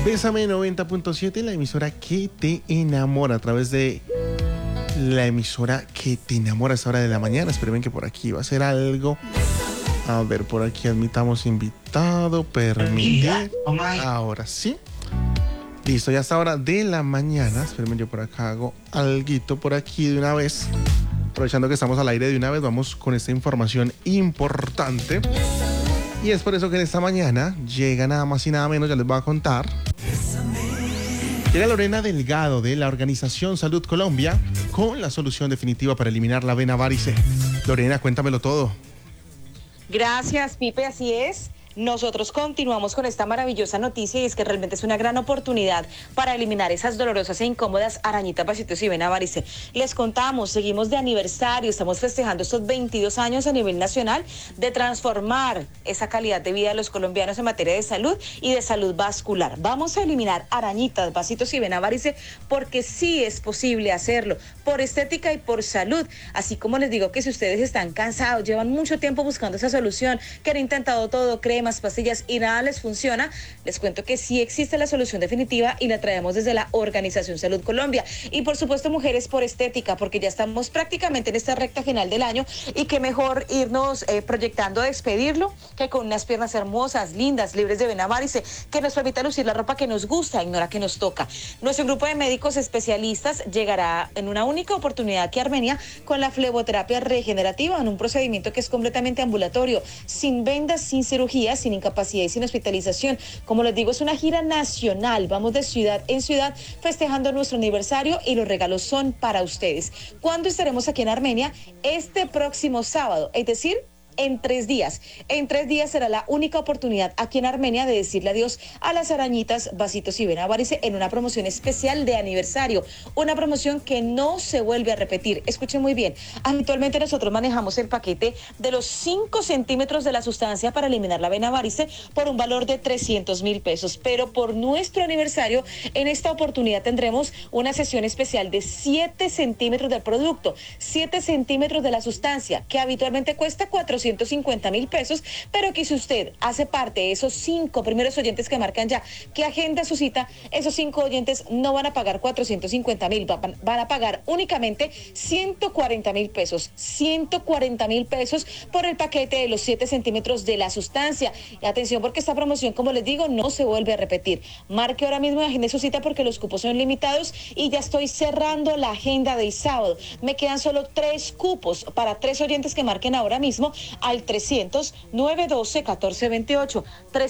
Bésame 90.7, la emisora que te enamora, a través de la emisora que te enamora a esta hora de la mañana. Esperen que por aquí va a ser algo. A ver, por aquí admitamos invitado, permitir. Ahora sí. Listo, ya a esta hora de la mañana. Esperen, yo por acá hago alguito por aquí de una vez. Aprovechando que estamos al aire de una vez, vamos con esta información importante. Y es por eso que en esta mañana llega nada más y nada menos, ya les voy a contar. Llega Lorena Delgado de la organización Salud Colombia con la solución definitiva para eliminar la vena varice. Lorena, cuéntamelo todo. Gracias, Pipe, así es. Nosotros continuamos con esta maravillosa noticia y es que realmente es una gran oportunidad para eliminar esas dolorosas e incómodas arañitas, vasitos y vena varice. Les contamos, seguimos de aniversario, estamos festejando estos 22 años a nivel nacional de transformar esa calidad de vida de los colombianos en materia de salud y de salud vascular. Vamos a eliminar arañitas, vasitos y vena varice porque sí es posible hacerlo, por estética y por salud. Así como les digo que si ustedes están cansados, llevan mucho tiempo buscando esa solución, que han intentado todo, más pastillas y nada les funciona, les cuento que sí existe la solución definitiva y la traemos desde la Organización Salud Colombia. Y por supuesto, mujeres, por estética, porque ya estamos prácticamente en esta recta final del año y qué mejor irnos proyectando a despedirlo que con unas piernas hermosas, lindas, libres de vena varice, que nos permita lucir la ropa que nos gusta y no la que nos toca. Nuestro grupo de médicos especialistas llegará en una única oportunidad aquí a Armenia con la fleboterapia regenerativa, en un procedimiento que es completamente ambulatorio, sin vendas, sin cirugía, sin incapacidad y sin hospitalización. Como les digo, es una gira nacional. Vamos de ciudad en ciudad festejando nuestro aniversario y los regalos son para ustedes. ¿Cuándo estaremos aquí en Armenia? Este próximo sábado, es decir, en 3 días. En 3 días será la única oportunidad aquí en Armenia de decirle adiós a las arañitas, vasitos y vena varice en una promoción especial de aniversario. Una promoción que no se vuelve a repetir. Escuchen muy bien. Habitualmente nosotros manejamos el paquete de los 5 centímetros de la sustancia para eliminar la vena varice por un valor de 300,000 pesos. Pero por nuestro aniversario, en esta oportunidad tendremos una sesión especial de 7 centímetros del producto, 7 centímetros de la sustancia, que habitualmente cuesta 450,000 pesos, pero que si usted hace parte de esos 5 primeros oyentes que marcan ya, que agenda su cita, esos 5 oyentes no van a pagar 450,000, van a pagar únicamente 140,000 pesos, 140,000 pesos por el paquete de los 7 centímetros de la sustancia. Y atención, porque esta promoción, como les digo, no se vuelve a repetir. Marque ahora mismo y agende su cita porque los cupos son limitados y ya estoy cerrando la agenda del sábado. Me quedan solo 3 cupos para 3 oyentes que marquen ahora mismo al 300-912-1428,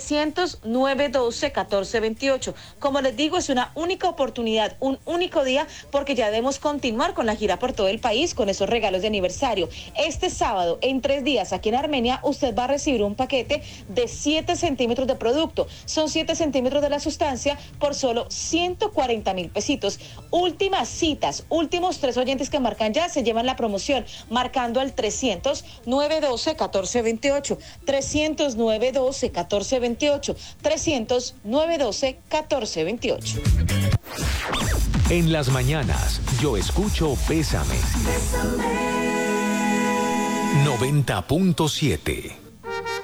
300-912-1428. Como les digo, es una única oportunidad, un único día, porque ya debemos continuar con la gira por todo el país con esos regalos de aniversario. Este sábado, en 3 días, aquí en Armenia, usted va a recibir un paquete de 7 centímetros de producto. Son 7 centímetros de la sustancia por solo 140,000 pesitos. Últimas citas, últimos 3 oyentes que marcan ya se llevan la promoción, marcando al 300-912-1428, 300-912-1428, 300-912-1428. En las mañanas, yo escucho Bésame. 90.7